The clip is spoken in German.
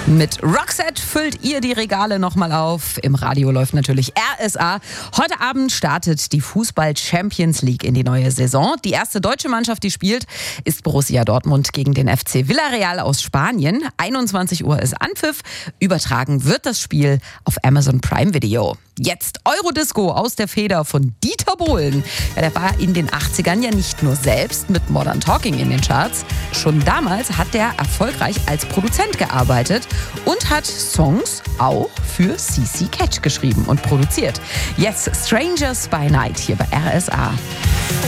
Mit Roxette füllt ihr die Regale nochmal auf. Im Radio läuft natürlich RSA. Heute Abend startet die Fußball-Champions League in die neue Saison. Die erste deutsche Mannschaft, die spielt, ist Borussia Dortmund gegen den FC Villarreal aus Spanien. 21 Uhr ist Anpfiff. Übertragen wird das Spiel auf Amazon Prime Video. Jetzt Eurodisco aus der Feder von Dieter Bohlen. Ja, der war in den 80ern ja nicht nur selbst mit Modern Talking in den Charts. Schon damals hat der erfolgreich als Produzent gearbeitet und hat Songs auch für CC Catch geschrieben und produziert. Jetzt Strangers by Night hier bei RSA.